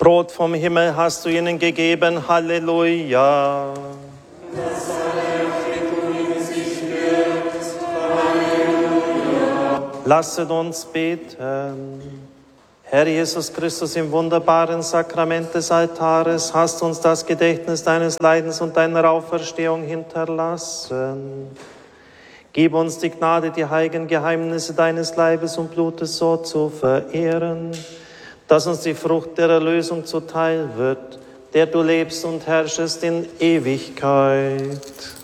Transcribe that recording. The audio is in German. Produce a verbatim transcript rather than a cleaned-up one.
Brot vom Himmel hast du ihnen gegeben, Halleluja. Lasset uns beten. Herr Jesus Christus, im wunderbaren Sakrament des Altares hast uns das Gedächtnis deines Leidens und deiner Auferstehung hinterlassen. Gib uns die Gnade, die heiligen Geheimnisse deines Leibes und Blutes so zu verehren, dass uns die Frucht der Erlösung zuteil wird, der du lebst und herrschest in Ewigkeit.